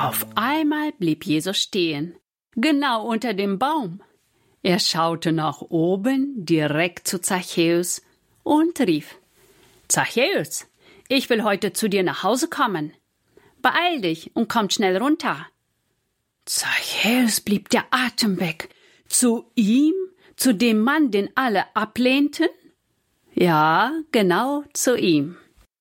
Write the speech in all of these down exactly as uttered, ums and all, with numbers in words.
Auf einmal blieb Jesus stehen, genau unter dem Baum. Er schaute nach oben, direkt zu Zachäus, und rief: »Zachäus, ich will heute zu dir nach Hause kommen. Beeil dich und komm schnell runter.« Zachäus blieb der Atem weg. Zu ihm? Zu dem Mann, den alle ablehnten? Ja, genau zu ihm.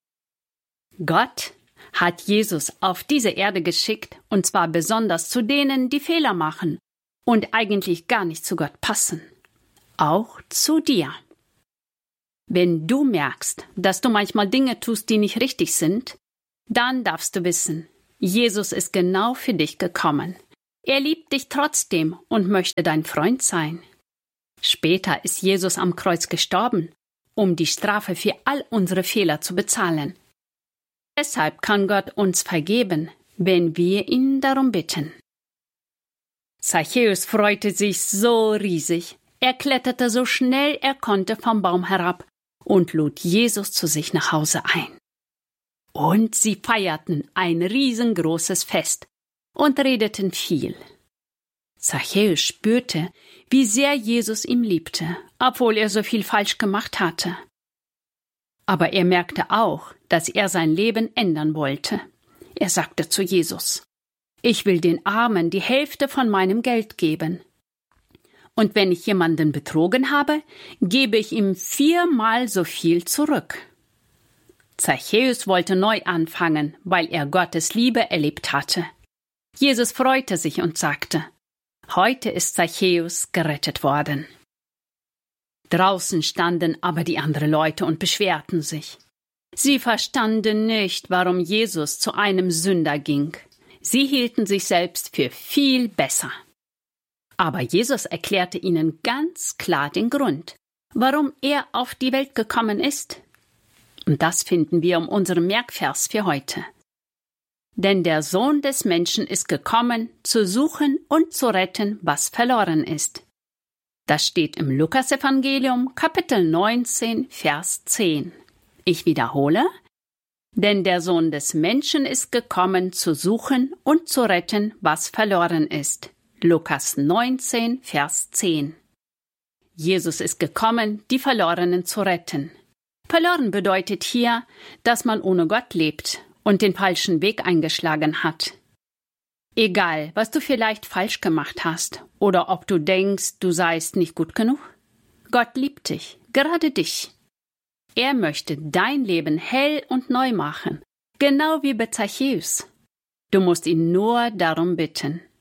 Gott hat Jesus auf diese Erde geschickt, und zwar besonders zu denen, die Fehler machen und eigentlich gar nicht zu Gott passen. Auch zu dir. Wenn du merkst, dass du manchmal Dinge tust, die nicht richtig sind, dann darfst du wissen, Jesus ist genau für dich gekommen. Er liebt dich trotzdem und möchte dein Freund sein. Später ist Jesus am Kreuz gestorben, um die Strafe für all unsere Fehler zu bezahlen. Deshalb kann Gott uns vergeben, wenn wir ihn darum bitten. Zachäus freute sich so riesig. Er kletterte so schnell er konnte vom Baum herab und lud Jesus zu sich nach Hause ein. Und sie feierten ein riesengroßes Fest und redeten viel. Zachäus spürte, wie sehr Jesus ihn liebte, obwohl er so viel falsch gemacht hatte. Aber er merkte auch, dass er sein Leben ändern wollte. Er sagte zu Jesus: »Ich will den Armen die Hälfte von meinem Geld geben. Und wenn ich jemanden betrogen habe, gebe ich ihm viermal so viel zurück.« Zachäus wollte neu anfangen, weil er Gottes Liebe erlebt hatte. Jesus freute sich und sagte: »Heute ist Zachäus gerettet worden.« Draußen standen aber die anderen Leute und beschwerten sich. Sie verstanden nicht, warum Jesus zu einem Sünder ging. Sie hielten sich selbst für viel besser. Aber Jesus erklärte ihnen ganz klar den Grund, warum er auf die Welt gekommen ist. Und das finden wir in unserem Merkvers für heute. Denn der Sohn des Menschen ist gekommen, zu suchen und zu retten, was verloren ist. Das steht im Lukasevangelium, Kapitel neunzehn, Vers zehn. Ich wiederhole: Denn der Sohn des Menschen ist gekommen, zu suchen und zu retten, was verloren ist. Lukas neunzehn, Vers zehn. Jesus ist gekommen, die Verlorenen zu retten. Verloren bedeutet hier, dass man ohne Gott lebt und den falschen Weg eingeschlagen hat. Egal, was du vielleicht falsch gemacht hast oder ob du denkst, du seist nicht gut genug, Gott liebt dich, gerade dich. Er möchte dein Leben hell und neu machen, genau wie bei Zachäus. Du musst ihn nur darum bitten.